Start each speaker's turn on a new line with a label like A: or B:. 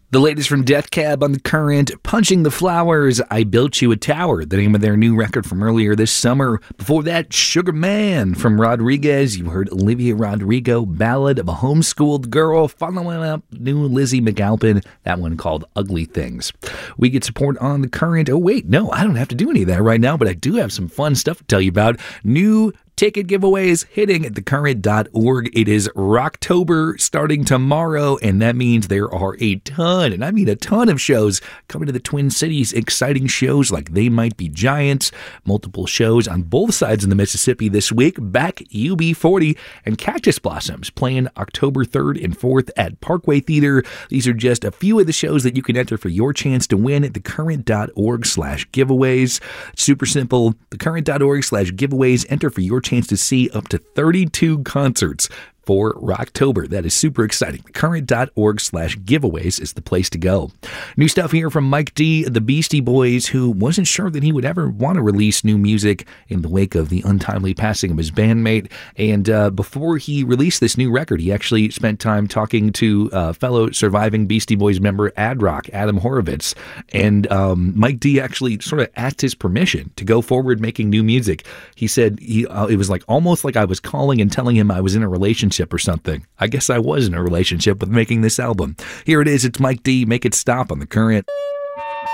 A: The latest from Death Cab on the Current, Punching the Flowers, I Built You a Tower, the name of their new record from earlier this summer. Before that, Sugar Man from Rodriguez. You heard Olivia Rodrigo, Ballad of a Homeschooled Girl. Following up, new Lizzie McAlpin, that one called Ugly Things. We get support on the Current. Oh, wait, no, I don't have to do any of that right now, but I do have some fun stuff to tell you about. New ticket giveaways hitting at thecurrent.org. It is Rocktober starting tomorrow, and that means there are a ton, and I mean a ton of shows coming to the Twin Cities. Exciting shows like They Might Be Giants, multiple shows on both sides of the Mississippi this week. Back UB40 and Cactus Blossoms playing October 3rd and 4th at Parkway Theater. These are just a few of the shows that you can enter for your chance to win at thecurrent.org/giveaways. Super simple. Thecurrent.org/giveaways. Enter for your chance to see up to 32 concerts for Rocktober. That is super exciting. Current.org/giveaways is the place to go. New stuff here from Mike D, the Beastie Boys, who wasn't sure that he would ever want to release new music in the wake of the untimely passing of his bandmate. And before he released this new record, he actually spent time talking to fellow surviving Beastie Boys member Ad Rock, Adam Horovitz. And Mike D actually sort of asked his permission to go forward making new music. He said it was like almost like I was calling and telling him I was in a relationship or something. I guess I was in a relationship with making this album. Here it is. It's Mike D. Make It Stop on the Current.